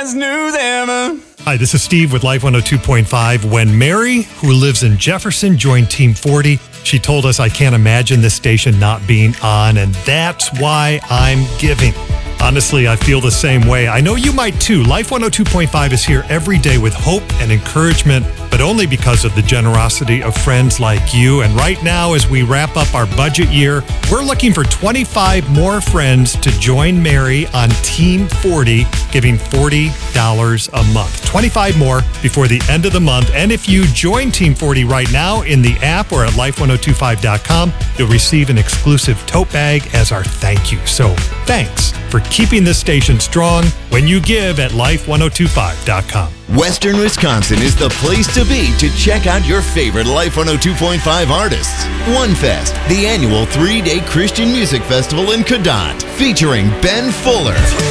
always knew them. Hi, this is Steve with Life 102.5. When Mary, who lives in Jefferson, joined Team 40, she told us, I can't imagine this station not being on, and that's why I'm giving. Honestly, I feel the same way. I know you might too. Life 102.5 is here every day with hope and encouragement, but only because of the generosity of friends like you. And right now, as we wrap up our budget year, we're looking for 25 more friends to join Mary on Team 40, giving $40 a month. 25 more before the end of the month. And if you join Team 40 right now in the app or at life1025.com, you'll receive an exclusive tote bag as our thank you. So thanks for keeping this station strong when you give at life1025.com. Western Wisconsin is the place to be to check out your favorite Life 102.5 artists. One Fest, the annual 3-day Christian music festival in Cadott, featuring Ben Fuller.